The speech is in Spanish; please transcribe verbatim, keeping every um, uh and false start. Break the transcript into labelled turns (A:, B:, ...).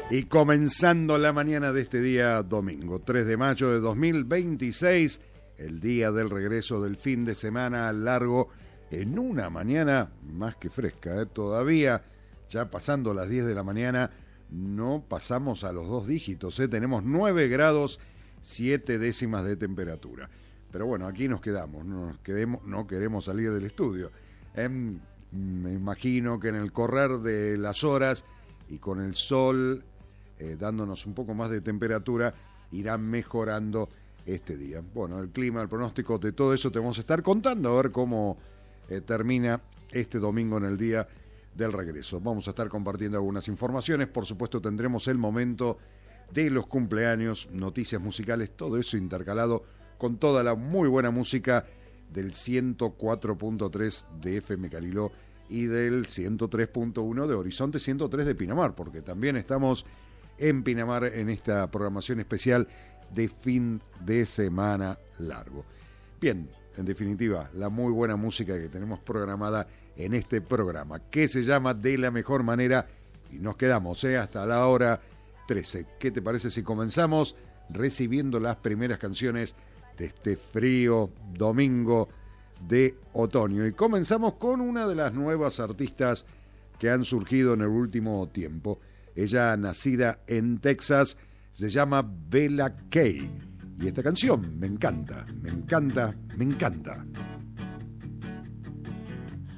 A: Y comenzando la mañana de este día domingo, tres de mayo de dos mil veintiséis, el día del regreso del fin de semana largo, en una mañana más que fresca, ¿eh? Todavía, ya pasando las diez de la mañana, no pasamos a los dos dígitos, ¿eh? Tenemos nueve grados, siete décimas de temperatura. Pero bueno, aquí nos quedamos, no, nos quedemos, no queremos salir del estudio. Eh, me imagino que en el correr de las horas y con el sol eh, dándonos un poco más de temperatura, irá mejorando este día. Bueno, el clima, el pronóstico, de todo eso te vamos a estar contando, a ver cómo eh, termina este domingo en el día del regreso. Vamos a estar compartiendo algunas informaciones, por supuesto tendremos el momento de los cumpleaños, noticias musicales, todo eso intercalado con toda la muy buena música del ciento cuatro punto tres de F M Cariló y del ciento tres punto uno de Horizonte ciento tres de Pinamar, porque también estamos en Pinamar en esta programación especial de fin de semana largo. Bien, en definitiva, la muy buena música que tenemos programada en este programa, que se llama De la Mejor Manera, y nos quedamos ¿eh? hasta la hora trece. ¿Qué te parece si comenzamos recibiendo las primeras canciones de este frío domingo de otoño? Y comenzamos con una de las nuevas artistas que han surgido en el último tiempo. Ella, nacida en Texas, se llama Bella Kay. Y esta canción me encanta, me encanta, me encanta.